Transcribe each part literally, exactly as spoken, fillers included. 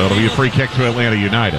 So it'll be a free kick to Atlanta United.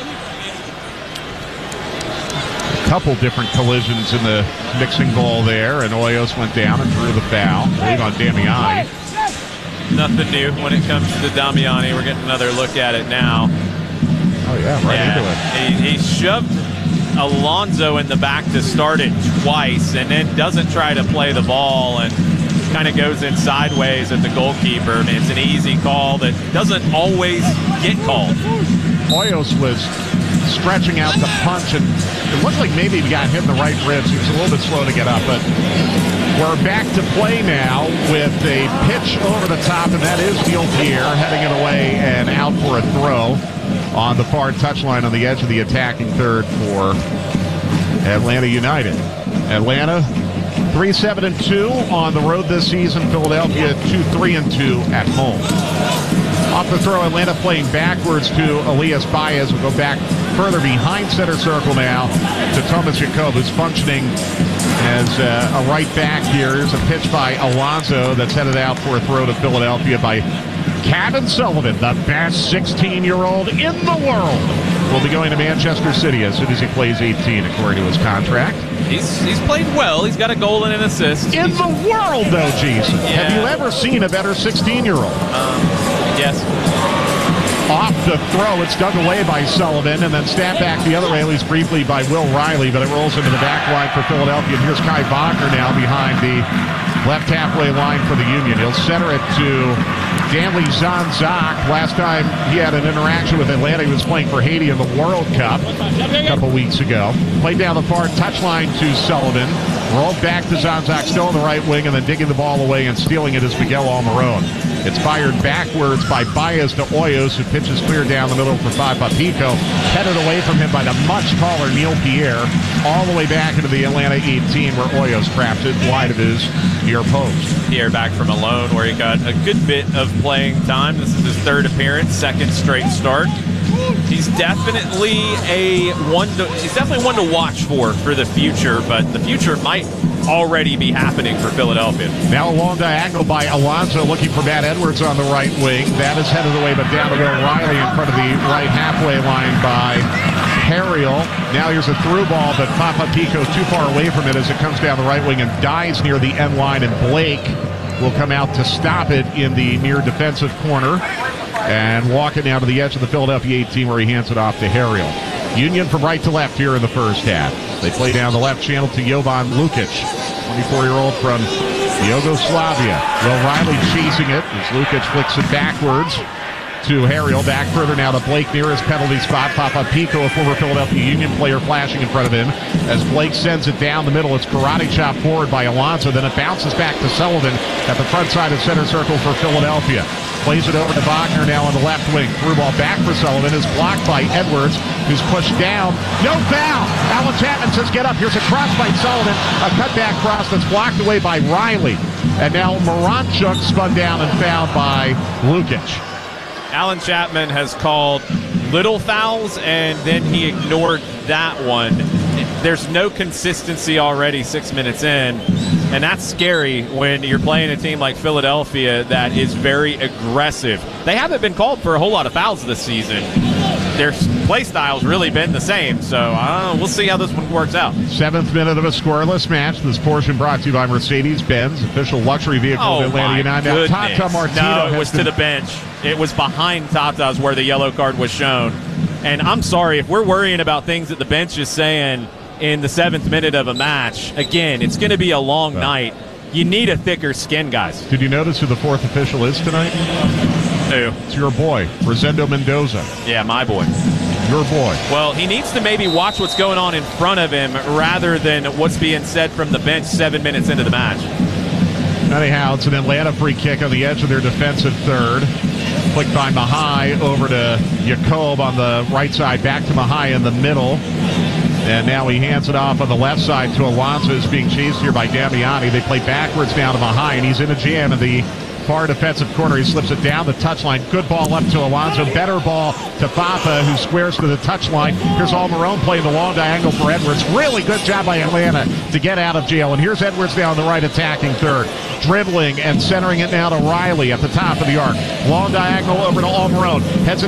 A couple different collisions in the mixing bowl there, and Hoyos went down and drew the foul. I believe on Damiani. Nothing new when it comes to Damiani. We're getting another look at it now. Oh, yeah, right yeah, into it. He, he shoved Alonso in the back to start it twice and then doesn't try to play the ball and kind of goes in sideways at the goalkeeper. I mean, it's an easy call that doesn't always get called. Hoyos was stretching out the punch, and it looked like maybe he got hit in the right ribs. He was a little bit slow to get up, but we're back to play now with a pitch over the top, and that is Neil Pierre heading it away and out for a throw on the far touchline on the edge of the attacking third for Atlanta United. Atlanta three seven and two on the road this season. Philadelphia two three and two at home. Off the throw, Atlanta playing backwards to Elias Baez. We'll go back further behind center circle now to Thomas Jacob, who's functioning as uh, a right back here. Here's a pitch by Alonso that's headed out for a throw to Philadelphia by Kevin Sullivan, the best sixteen-year-old in the world. Will be going to Manchester City as soon as he plays eighteen, according to his contract. He's he's played well. He's got a goal and an assist. In he's, the world, though, Jesus. Yeah. Have you ever seen a better sixteen-year-old? Um, yes. Off the throw, it's dug away by Sullivan, and then snapped back the other way, at least briefly, by Will Riley, but it rolls into the back line for Philadelphia. And here's Kai Wagner now behind the left halfway line for the Union. He'll center it to Danley Zanzak. Last time he had an interaction with Atlanta, he was playing for Haiti in the World Cup a couple weeks ago. Played down the far touchline to Sullivan. Rolled back to Zanzak, still on the right wing, and then digging the ball away and stealing it is Miguel Almiron. It's fired backwards by Baez to Hoyos, who pitches clear down the middle for Fafa Pico. Headed away from him by the much taller Neil Pierre, all the way back into the Atlanta eighteen, where Hoyos trapped it wide of his near post. Pierre back from a loan where he got a good bit of playing time. This is his third appearance, second straight start. He's definitely a one to, he's definitely one to watch for for the future, but the future might already be happening for Philadelphia. Now a long diagonal by Alonso, looking for Matt Edwards on the right wing. That is headed away, but down to Will Riley in front of the right halfway line by Harriel. Now here's a through ball, but Fafa Pico too far away from it as it comes down the right wing and dies near the end line, and Blake will come out to stop it in the near defensive corner and walk it down to the edge of the Philadelphia eighteen, where he hands it off to Harriel. Union from right to left here in the first half. They play down the left channel to Jovan Lukic, twenty-four-year-old from Yugoslavia. Will Riley chasing it as Lukic flicks it backwards to Harriel. Back further now to Blake near his penalty spot. Fafa Pico, a former Philadelphia Union player, flashing in front of him. As Blake sends it down the middle, it's karate chop forward by Alonso. Then it bounces back to Sullivan at the front side of center circle for Philadelphia. Plays it over to Wagner now on the left wing. Through ball back for Sullivan is blocked by Edwards, who's pushed down. No foul! Alan Chapman says get up. Here's a cross by Sullivan. A cutback cross that's blocked away by Riley. And now Moranchuk spun down and fouled by Lukic. Alan Chapman has called little fouls, and then he ignored that one. There's no consistency already six minutes in, and that's scary when you're playing a team like Philadelphia that is very aggressive. They haven't been called for a whole lot of fouls this season. Their play style's really been the same, so uh, we'll see how this one works out. Seventh minute of a scoreless match. This portion brought to you by Mercedes-Benz, official luxury vehicle oh of Atlanta United. Now, Tata Martino no, it was been... to the bench. It was behind Tata's where the yellow card was shown. And I'm sorry, if we're worrying about things that the bench is saying in the seventh minute of a match, again, it's going to be a long oh. night. You need a thicker skin, guys. Did you notice who the fourth official is tonight? Who? It's your boy, Rosendo Mendoza. Yeah, my boy. Your boy. Well, he needs to maybe watch what's going on in front of him rather than what's being said from the bench seven minutes into the match. Anyhow, it's an Atlanta free kick on the edge of their defensive third. Flicked by Mahai over to Jacob on the right side, back to Mahai in the middle. And now he hands it off on the left side to Alonso, who's being chased here by Damiani. They play backwards down to Mahai, and he's in a jam in the far defensive corner. He slips it down the touchline. Good ball up to Alonso. Better ball to Fafa, who squares to the touchline. Here's Almiron playing the long diagonal for Edwards. Really good job by Atlanta to get out of jail. And here's Edwards down the right attacking third. Dribbling and centering it now to Riley at the top of the arc. Long diagonal over to Almiron. Heads it